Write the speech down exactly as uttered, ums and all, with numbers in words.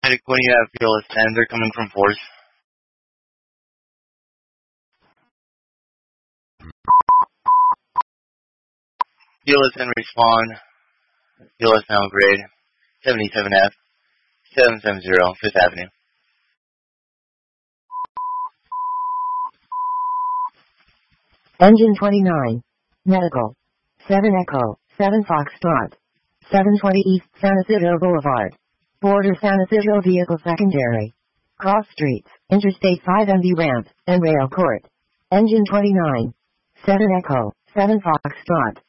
Medic, when you have P L S ten, they're coming from force. P L S ten respawn. P L S now grade. seventy-seven F. seven seven zero, Fifth Avenue. Engine twenty-nine. Medical. seven Echo. seven Foxtrot. seven twenty East San Isidro Boulevard. Border San Isidro Vehicle Secondary. Cross Streets, Interstate five M V Ramp, and Rail Court. Engine twenty-nine. seven Echo. seven Foxtrot.